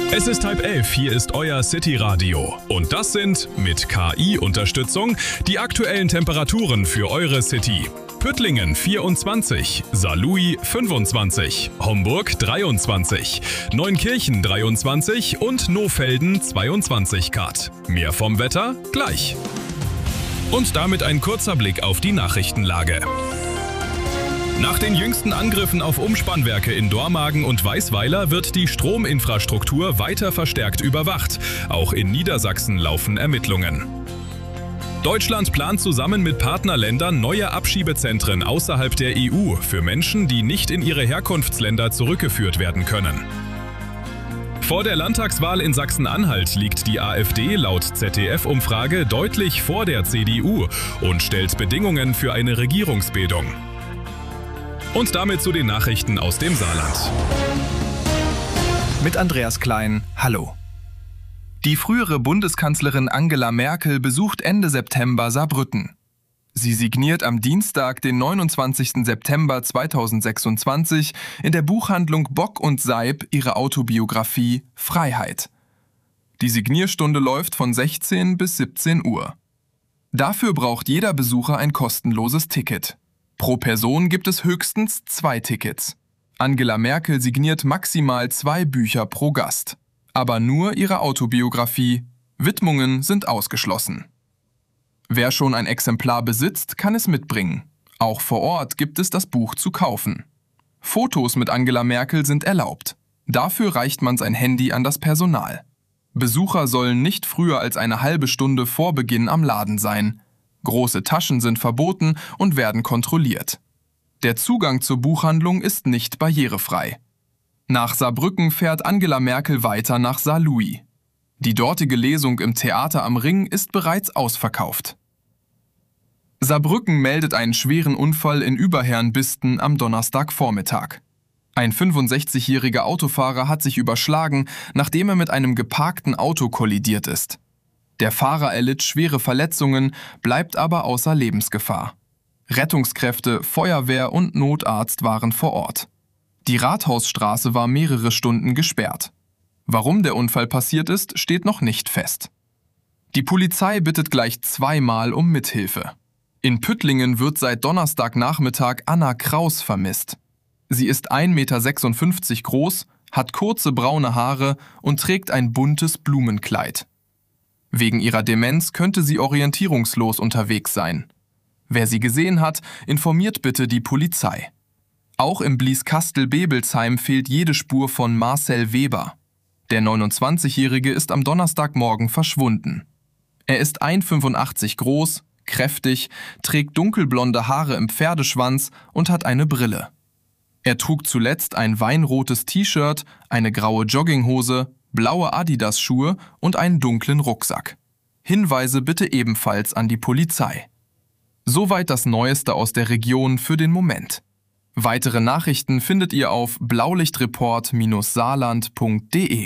Es ist 10:30, hier ist euer City Radio. Und das sind, mit KI-Unterstützung, die aktuellen Temperaturen für eure City. Püttlingen 24, Saarlouis 25, Homburg 23, Neunkirchen 23 und Nohfelden 22 Grad. Mehr vom Wetter gleich. Und damit ein kurzer Blick auf die Nachrichtenlage. Nach den jüngsten Angriffen auf Umspannwerke in Dormagen und Weißweiler wird die Strominfrastruktur weiter verstärkt überwacht. Auch in Niedersachsen laufen Ermittlungen. Deutschland plant zusammen mit Partnerländern neue Abschiebezentren außerhalb der EU für Menschen, die nicht in ihre Herkunftsländer zurückgeführt werden können. Vor der Landtagswahl in Sachsen-Anhalt liegt die AfD laut ZDF-Umfrage deutlich vor der CDU und stellt Bedingungen für eine Regierungsbildung. Und damit zu den Nachrichten aus dem Saarland. Mit Andreas Klein, hallo. Die frühere Bundeskanzlerin Angela Merkel besucht Ende September Saarbrücken. Sie signiert am Dienstag, den 29. September 2026, in der Buchhandlung Bock und Seib ihre Autobiografie Freiheit. Die Signierstunde läuft von 16 bis 17 Uhr. Dafür braucht jeder Besucher ein kostenloses Ticket. Pro Person gibt es höchstens 2 Tickets. Angela Merkel signiert maximal 2 Bücher pro Gast. Aber nur ihre Autobiografie. Widmungen sind ausgeschlossen. Wer schon ein Exemplar besitzt, kann es mitbringen. Auch vor Ort gibt es das Buch zu kaufen. Fotos mit Angela Merkel sind erlaubt. Dafür reicht man sein Handy an das Personal. Besucher sollen nicht früher als eine halbe Stunde vor Beginn am Laden sein. Große Taschen sind verboten und werden kontrolliert. Der Zugang zur Buchhandlung ist nicht barrierefrei. Nach Saarbrücken fährt Angela Merkel weiter nach Saarlouis. Die dortige Lesung im Theater am Ring ist bereits ausverkauft. Saarbrücken meldet einen schweren Unfall in Überherrnbisten am Donnerstagvormittag. Ein 65-jähriger Autofahrer hat sich überschlagen, nachdem er mit einem geparkten Auto kollidiert ist. Der Fahrer erlitt schwere Verletzungen, bleibt aber außer Lebensgefahr. Rettungskräfte, Feuerwehr und Notarzt waren vor Ort. Die Rathausstraße war mehrere Stunden gesperrt. Warum der Unfall passiert ist, steht noch nicht fest. Die Polizei bittet gleich 2-mal um Mithilfe. In Püttlingen wird seit Donnerstagnachmittag Anna Kraus vermisst. Sie ist 1,56 Meter groß, hat kurze braune Haare und trägt ein buntes Blumenkleid. Wegen ihrer Demenz könnte sie orientierungslos unterwegs sein. Wer sie gesehen hat, informiert bitte die Polizei. Auch im Blieskastel-Bebelsheim fehlt jede Spur von Marcel Weber. Der 29-Jährige ist am Donnerstagmorgen verschwunden. Er ist 1,85 Meter groß, kräftig, trägt dunkelblonde Haare im Pferdeschwanz und hat eine Brille. Er trug zuletzt ein weinrotes T-Shirt, eine graue Jogginghose, blaue Adidas-Schuhe und einen dunklen Rucksack. Hinweise bitte ebenfalls an die Polizei. Soweit das Neueste aus der Region für den Moment. Weitere Nachrichten findet ihr auf blaulichtreport-saarland.de.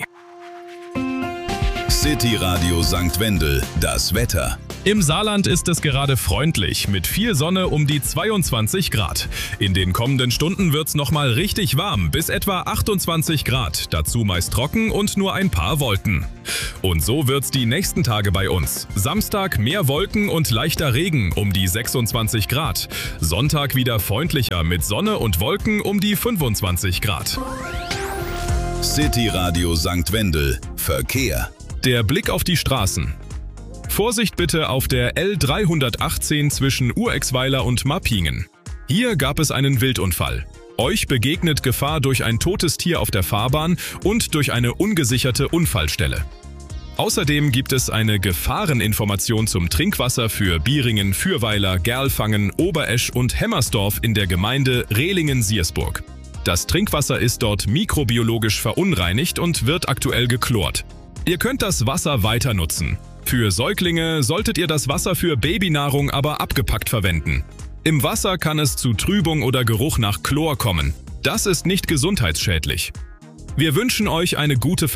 City Radio St. Wendel, das Wetter. Im Saarland ist es gerade freundlich, mit viel Sonne um die 22 Grad. In den kommenden Stunden wird's nochmal richtig warm, bis etwa 28 Grad, dazu meist trocken und nur ein paar Wolken. Und so wird's die nächsten Tage bei uns. Samstag mehr Wolken und leichter Regen um die 26 Grad. Sonntag wieder freundlicher mit Sonne und Wolken um die 25 Grad. City Radio St. Wendel, Verkehr. Der Blick auf die Straßen. Vorsicht bitte auf der L318 zwischen Urexweiler und Mappingen. Hier gab es einen Wildunfall. Euch begegnet Gefahr durch ein totes Tier auf der Fahrbahn und durch eine ungesicherte Unfallstelle. Außerdem gibt es eine Gefahreninformation zum Trinkwasser für Bieringen, Fürweiler, Gerlfangen, Oberesch und Hemmersdorf in der Gemeinde Rehlingen-Siersburg. Das Trinkwasser ist dort mikrobiologisch verunreinigt und wird aktuell geklort. Ihr könnt das Wasser weiter nutzen. Für Säuglinge solltet ihr das Wasser für Babynahrung aber abgepackt verwenden. Im Wasser kann es zu Trübung oder Geruch nach Chlor kommen. Das ist nicht gesundheitsschädlich. Wir wünschen euch eine gute Fahrt.